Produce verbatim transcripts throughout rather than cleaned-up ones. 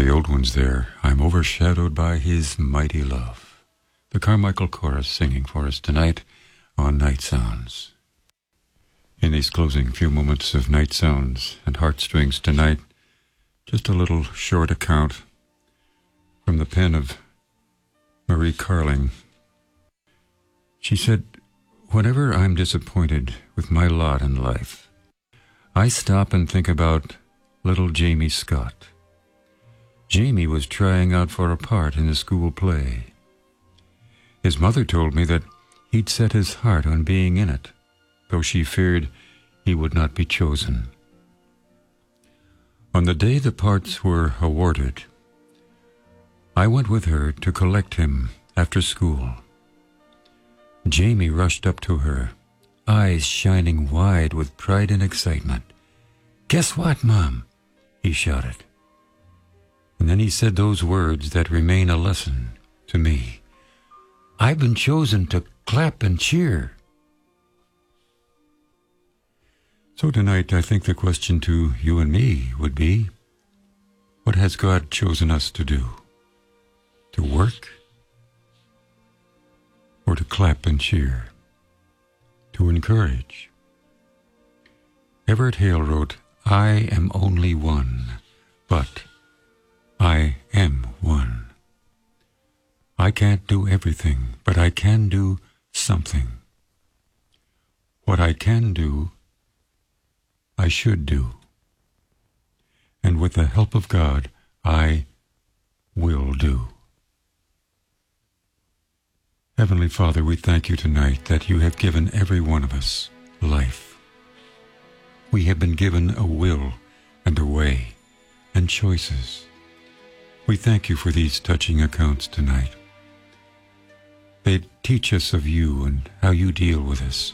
the old ones there, I'm overshadowed by his mighty love. The Carmichael Chorus singing for us tonight on Night Sounds. In these closing few moments of Night Sounds and Heartstrings tonight, just a little short account from the pen of Marie Carling. She said, "Whenever I'm disappointed with my lot in life, I stop and think about little Jamie Scott. Jamie was trying out for a part in the school play. His mother told me that he'd set his heart on being in it, though she feared he would not be chosen. On the day the parts were awarded, I went with her to collect him after school. Jamie rushed up to her, eyes shining wide with pride and excitement. 'Guess what, Mom?' he shouted. And then he said those words that remain a lesson to me. 'I've been chosen to clap and cheer.' So tonight, I think the question to you and me would be, what has God chosen us to do? To work? Or to clap and cheer? To encourage? Everett Hale wrote, 'I am only one, but I am one. I can't do everything, but I can do something. What I can do, I should do. And with the help of God, I will do.' Heavenly Father, we thank you tonight that you have given every one of us life. We have been given a will and a way and choices. We thank you for these touching accounts tonight. They teach us of you and how you deal with us.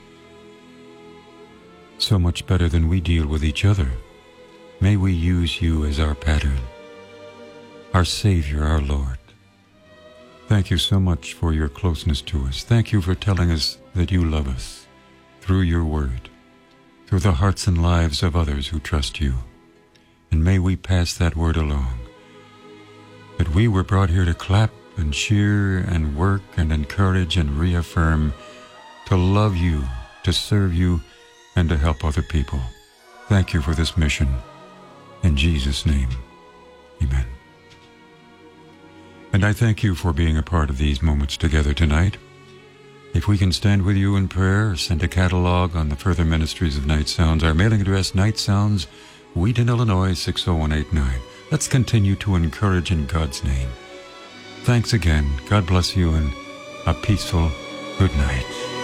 So much better than we deal with each other. May we use you as our pattern, our Savior, our Lord. Thank you so much for your closeness to us. Thank you for telling us that you love us through your word, through the hearts and lives of others who trust you. And may we pass that word along, that we were brought here to clap and cheer and work and encourage and reaffirm, to love you, to serve you, and to help other people. Thank you for this mission. In Jesus' name, amen. And I thank you for being a part of these moments together tonight. If we can stand with you in prayer, send a catalog on the further ministries of Night Sounds. Our mailing address, Night Sounds, Wheaton, Illinois, six oh one eight nine. Let's continue to encourage in God's name. Thanks again. God bless you, and a peaceful good night.